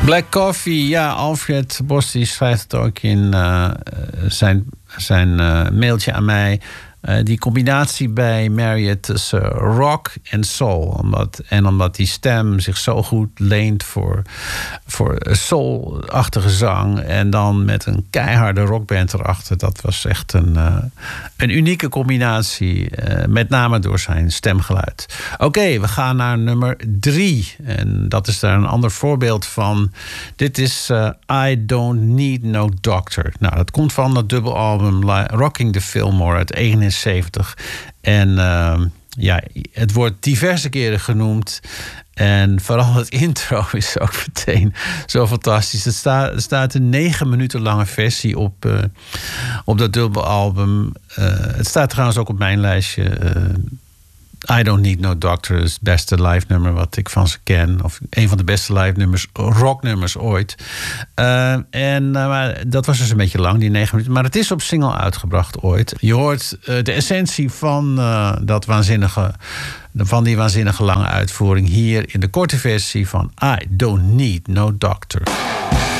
Black Coffee, ja, Alfred Bos die schrijft het ook in zijn mailtje aan mij. Die combinatie bij Marriott tussen rock en soul. Omdat die stem zich zo goed leent voor soul-achtige zang. En dan met een keiharde rockband erachter. Dat was echt een unieke combinatie. Met name door zijn stemgeluid. Oké, we gaan naar nummer 3. En dat is daar een ander voorbeeld van. Dit is I Don't Need No Doctor. Nou, dat komt van dat dubbelalbum Rocking the Fillmore uit 71. En het wordt diverse keren genoemd. En vooral het intro is ook meteen zo fantastisch. Er staat een 9 minuten lange versie op dat dubbelalbum. Het staat trouwens ook op mijn lijstje. I Don't Need No Doctor is het beste live nummer wat ik van ze ken. Of een van de beste live nummers, rocknummers ooit. Maar dat was dus een beetje lang, die 9 minuten. Maar het is op single uitgebracht ooit. Je hoort de essentie van die waanzinnige lange uitvoering hier in de korte versie van I Don't Need No Doctor.